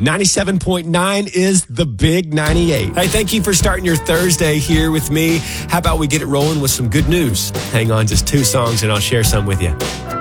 97.9 is the Big 98. Hey, thank you for starting your Thursday here with me. How about we get it rolling with some good news? Hang on just 2 songs and I'll share some with you.